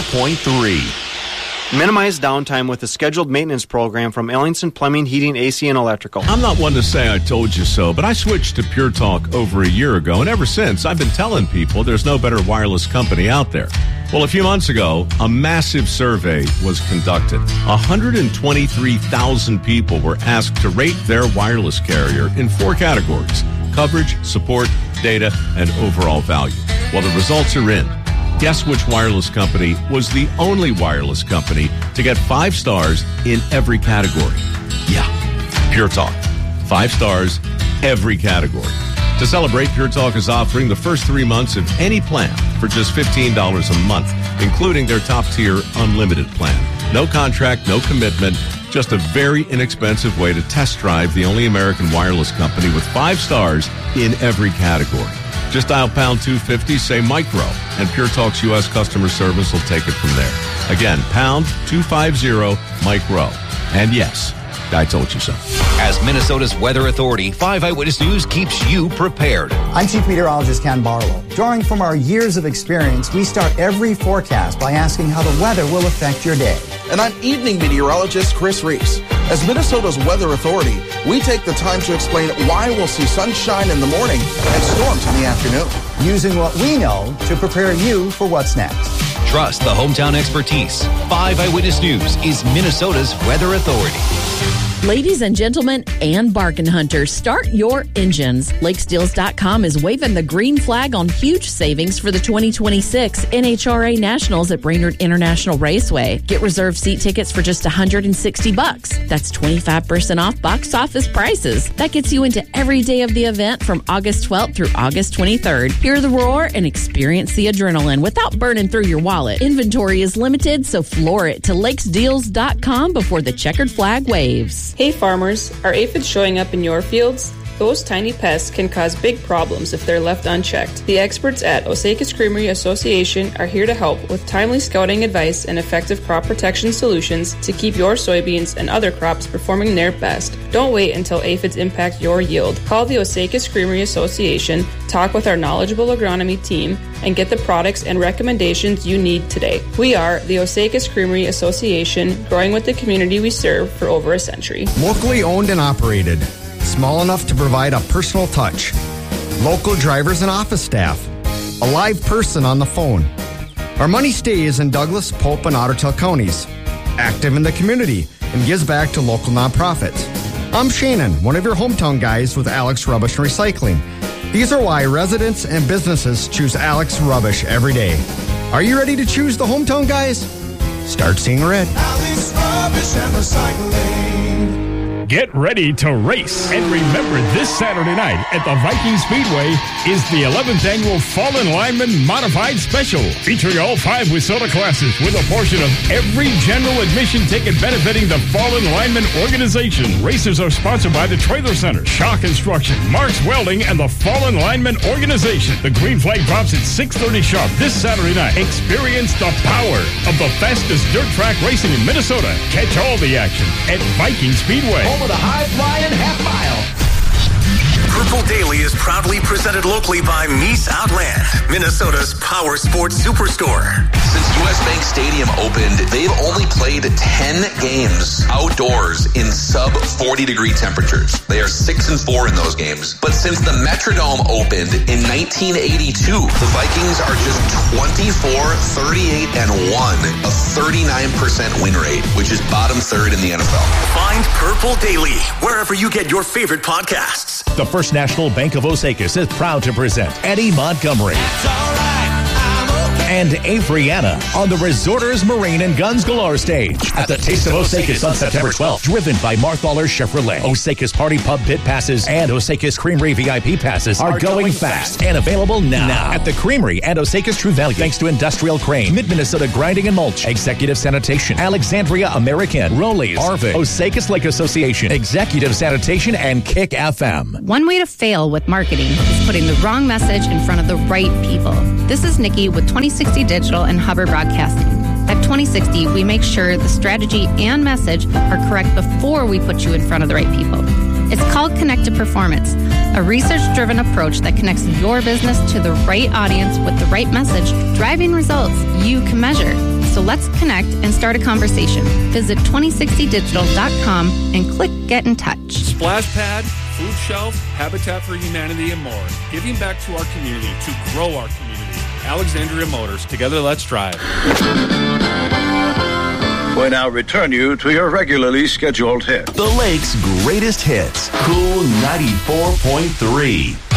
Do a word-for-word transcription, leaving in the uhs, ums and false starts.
point three. Minimize downtime with a scheduled maintenance program from Ellingson Plumbing, Heating, A C, and Electrical. I'm not one to say I told you so, but I switched to Pure Talk over a year ago, and ever since, I've been telling people there's no better wireless company out there. Well, a few months ago, a massive survey was conducted. one hundred twenty-three thousand people were asked to rate their wireless carrier in four categories: coverage, support, data, and overall value. Well, the results are in. Guess which wireless company was the only wireless company to get five stars in every category? Yeah, Pure Talk. Five stars, every category. To celebrate, Pure Talk is offering the first three months of any plan for just fifteen dollars a month, including their top-tier unlimited plan. No contract, no commitment, just a very inexpensive way to test drive the only American wireless company with five stars in every category. Just dial pound two fifty, say micro, and Pure Talk's U S customer service will take it from there. Again, pound two fifty, micro. And yes, I told you so. As Minnesota's weather authority, five Eyewitness News keeps you prepared. I'm Chief Meteorologist Ken Barlow. Drawing from our years of experience, we start every forecast by asking how the weather will affect your day. And I'm Evening Meteorologist Chris Reese. As Minnesota's weather authority, we take the time to explain why we'll see sunshine in the morning and storms in the afternoon. Using what we know to prepare you for what's next. Trust the hometown expertise. five Eyewitness News is Minnesota's weather authority. Ladies and gentlemen and bargain hunters, start your engines. Lake Steels dot com is waving the green flag on huge savings for the twenty twenty-six N H R A Nationals at Brainerd International Raceway. Get reserved seat tickets for just one hundred sixty bucks. That's twenty-five percent off box office prices. That gets you into every day of the event from August twelfth through August twenty-third. Hear the roar and experience the adrenaline without burning through your wallet. Inventory is limited, so floor it to Lake Steels dot com before the checkered flag waves. Hey farmers, are aphids showing up in your fields? Those tiny pests can cause big problems if they're left unchecked. The experts at Osakis Creamery Association are here to help with timely scouting advice and effective crop protection solutions to keep your soybeans and other crops performing their best. Don't wait until aphids impact your yield. Call the Osakis Creamery Association, talk with our knowledgeable agronomy team, and get the products and recommendations you need today. We are the Osakis Creamery Association, growing with the community we serve for over a century. Locally owned and operated. Small enough to provide a personal touch. Local drivers and office staff. A live person on the phone. Our money stays in Douglas, Pope, and Ottertail counties. Active in the community and gives back to local nonprofits. I'm Shannon, one of your hometown guys with Alex Rubbish and Recycling. These are why residents and businesses choose Alex Rubbish every day. Are you ready to choose the hometown guys? Start seeing red. Alex Rubbish and Recycling. Get ready to race. And remember, this Saturday night at the Viking Speedway is the eleventh annual Fallen Lineman Modified Special, featuring all five WISSOTA classes with a portion of every general admission ticket benefiting the Fallen Lineman organization. Races are sponsored by the Trailer Center, Shock Instruction, Mark's Welding, and the Fallen Lineman organization. The green flag drops at six thirty sharp this Saturday night. Experience the power of the fastest dirt track racing in Minnesota. Catch all the action at Viking Speedway. With a high-flying half mile. Purple Daily is proudly presented locally by Mies Outland, Minnesota's power sports superstore. Since U S Bank Stadium opened, they've only played ten games outdoors in sub forty degree temperatures. They are six and four in those games. But since the Metrodome opened in nineteen eighty-two, the Vikings are just twenty-four, thirty-eight, and one, a thirty-nine percent win rate, which is bottom third in the N F L. Find Purple Daily wherever you get your favorite podcasts. The First National Bank of Osakis is proud to present Eddie Montgomery and Avriana on the Resorters Marine and Guns Galore stage at the Taste of Osakis on September twelfth. Driven by Marthaler Chevrolet. Osakis Party Pub Pit Passes and Osakis Creamery V I P Passes are, are going, going fast and available now, now at the Creamery and Osakis True Value. Thanks to Industrial Crane, Mid-Minnesota Grinding and Mulch, Executive Sanitation, Alexandria American, Rollies, Arvin, Osakis Lake Association, Executive Sanitation, and Kick F M. One way to fail with marketing is putting the wrong message in front of the right people. This is Nikki with twenty sixty Digital and Hubbard Broadcasting. At twenty sixty, we make sure the strategy and message are correct before we put you in front of the right people. It's called Connected Performance, a research-driven approach that connects your business to the right audience with the right message, driving results you can measure. So let's connect and start a conversation. Visit twenty sixty digital dot com and click Get in Touch. Splash Pad, Food Shelf, Habitat for Humanity, and more. Giving back to our community to grow our community. Alexandria Motors. Together, let's drive. We now return you to your regularly scheduled hit. The Lake's greatest hits. Cool ninety-four point three.